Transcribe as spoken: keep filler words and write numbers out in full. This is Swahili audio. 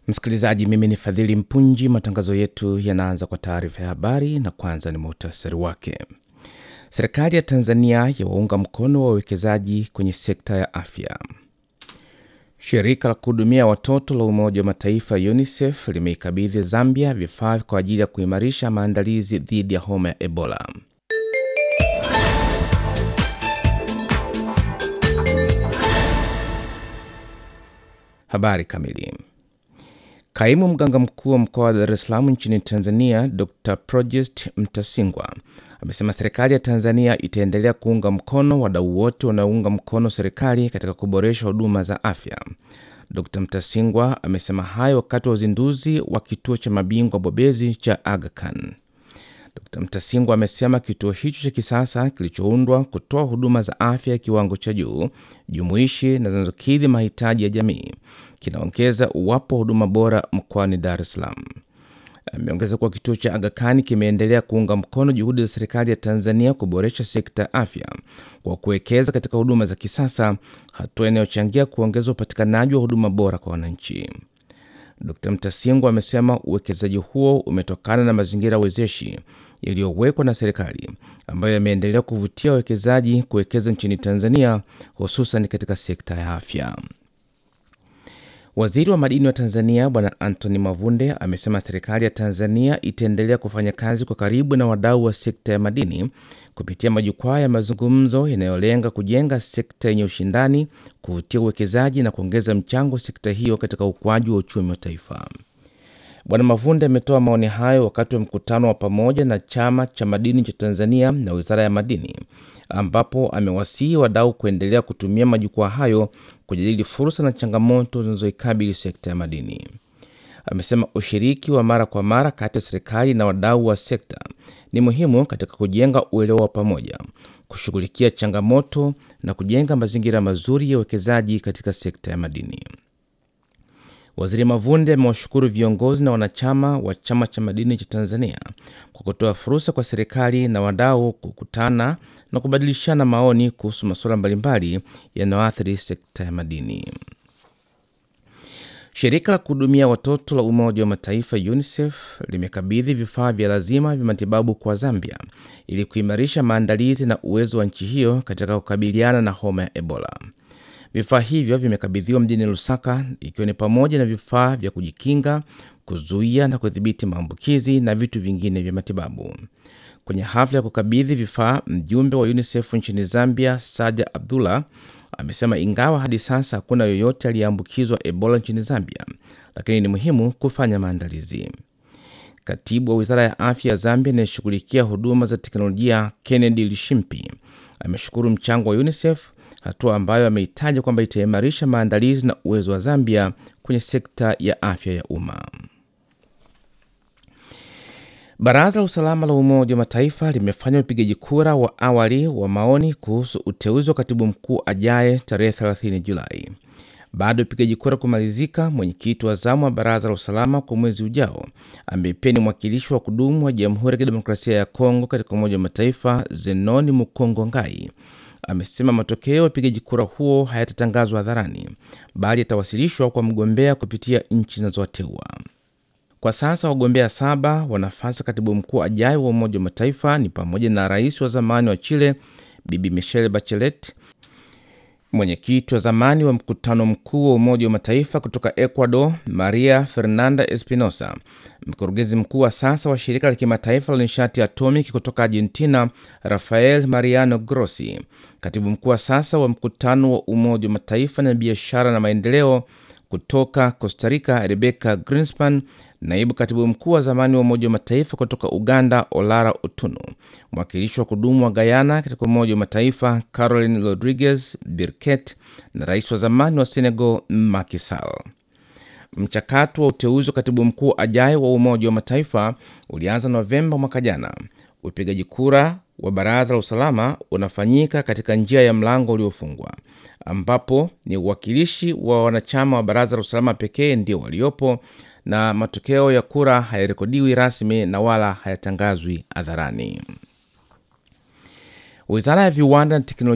Msikilizaji, mimi ni Fadhili Mpunji. Matangazo yetu yanaanza kwa taarifa ya habari na kwanza ni muhtasari wake. Serikali ya Tanzania yawaunga mkono wa wawekezaji kwenye sekta ya afya. Shirika la kuhudumia watoto la Umoja wa Mataifa UNICEF limeikabidhi Zambia vifaa kwa ajili ya kuimarisha maandalizi dhidi ya homa ya Ebola. Habari kamili. Kaimu mganga mkuu wa mkoa wa Dar es Salaam nchini Tanzania, Doctor Projest Mtasingwa, amesema serikali ya Tanzania itaendelea kuunga mkono wadau wote wanaounga mkono serikali katika kuboresha huduma za afya. Doctor Mtasingwa amesema hayo wakati wa uzinduzi wa kituo cha mabingwa bobezi cha Aga Khan. Doctor Mtasingwa amesema kituo hicho cha kisasa kilichoundwa kutoa huduma za afya ya kiwango cha juu, jumuishi na zinazokidhi mahitaji ya jamii kinaongeza uwapo huduma bora mkoani Dar es Salaam. Ameongeza kuwa kituo cha Aga Khan kimeendelea kuunga mkono juhudi za serikali ya Tanzania kuboresha sekta ya afya kwa kuwekeza katika huduma za kisasa, hatua inayochangia kuongeza upatikanaji wa huduma bora kwa wananchi. Doctor Mtasingwa amesema uwekezaji huo umetokana na mazingira wezeshi yaliyowekwa na serikali ambayo yameendelea kuvutia wawekezaji kuwekeza nchini Tanzania, hususan katika sekta ya afya. Waziri wa madini wa Tanzania Bwana Anthony Mavunde amesema serikali ya Tanzania itaendelea kufanya kazi kwa karibu na wadau wa sekta ya madini kupitia majukwaa ya mazungumzo yanayolenga kujenga sekta yenye ushindani, kuvutia uwekezaji na kuongeza mchango wa sekta hiyo katika ukuaji wa uchumi wa taifa. Bwana Mavunde ametoa maoni hayo wakati wa mkutano wa pamoja na Chama cha Madini cha Tanzania na Wizara ya Madini, ambapo amewasihi wadau kuendelea kutumia majukwaa hayo kujadili fursa na changamoto zinazoikabili sekta ya madini. Amesema ushiriki wa mara kwa mara kati ya serikali na wadau wa sekta ni muhimu katika kujenga uelewa wa pamoja, kushughulikia changamoto na kujenga mazingira mazuri ya uwekezaji katika sekta ya madini. Waziri Mavunde amewashukuru viongozi na wanachama wa Chama cha Madini cha Tanzania kwa kutoa fursa kwa serikali na wadau kukutana na kubadilishana maoni kuhusu masuala mbalimbali yanayoathiri sekta ya madini. Shirika la kuhudumia watoto la Umoja wa Mataifa UNICEF limekabidhi vifaa vya lazima vya matibabu kwa Zambia ili kuimarisha maandalizi na uwezo wa nchi hiyo katika kukabiliana na homa ya Ebola. Vifaa hivyo vimekabidhiwa mjini Lusaka, ikiwa ni pamoja na vifaa vya kujikinga, kuzuia na kudhibiti maambukizi na vitu vingine vya matibabu. Kwenye hafla ya kukabidhi vifaa, mjumbe wa UNICEF nchini Zambia, Saja Abdullah, amesema ingawa hadi sasa hakuna yoyote aliyeambukizwa Ebola nchini Zambia, lakini ni muhimu kufanya maandalizi. Katibu wa Wizara ya Afya ya Zambia anayeshughulikia huduma za teknolojia, Kennedy Lishimpi, ameshukuru mchango wa UNICEF, hatua ambayo ameitaja kwamba itaimarisha maandalizi na uwezo wa Zambia kwenye sekta ya afya ya umma. Baraza la Usalama la Umoja wa Mataifa limefanya upigaji kura wa awali wa maoni kuhusu uteuzi wa katibu mkuu ajaye tarehe thelathini Julai. Baada ya upigaji kura kumalizika, mwenyekiti wa zamu wa Baraza la Usalama kwa mwezi ujao, ambaye pia ni mwakilishi wa kudumu wa Jamhuri ya Kidemokrasia ya Kongo katika Umoja wa Mataifa, Zenoni Mukongo Ngai, amesema matokeo ya upigaji kura huo hayatatangazwa hadharani, bali yatawasilishwa kwa mgombea kupitia nchi zinazowateua. Kwa sasa wagombea saba wa nafasi katibu mkuu ajaye wa Umoja wa Mataifa ni pamoja na rais wa zamani wa Chile Bibi Michelle Bachelet, mwenyekiti wa zamani wa mkutano mkuu wa Umoja wa Mataifa kutoka Ecuador Maria Fernanda Espinosa, mkurugenzi mkuu wa sasa wa shirika la kimataifa la nishati atomiki kutoka Argentina Rafael Mariano Grossi, katibu mkuu wa sasa wa mkutano wa Umoja wa Mataifa na biashara na maendeleo kutoka Costa Rica Rebecca Greenspan, naibu katibu mkuu wa zamani wa Umoja wa Mataifa kutoka Uganda Olara Otunu, mwakilishi wa kudumu wa Guyana katika Umoja wa Mataifa Caroline Rodriguez Birket na rais wa zamani wa Senegal Macky Sall. Mchakato wa uteuzi wa katibu mkuu ajaye wa Umoja wa Mataifa ulianza Novemba mwaka jana. Upigaji kura wa Baraza la Usalama unafanyika katika njia ya mlango uliofungwa, ambapo ni uwakilishi wa wanachama wa Baraza la Usalama pekee ndio waliopo, na matokeo ya kura hayarekodiwi rasmi na wala hayatangazwi hadharani. Wizara ya Viwanda na Teknolojia